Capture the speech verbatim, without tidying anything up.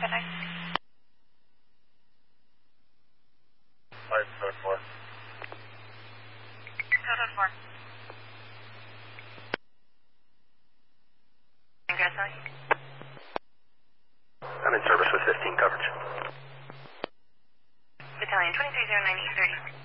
contact? five code four. Code four. Ingress. I'm in service with fifteen coverage. Battalion twenty-three zero nine eight thirty.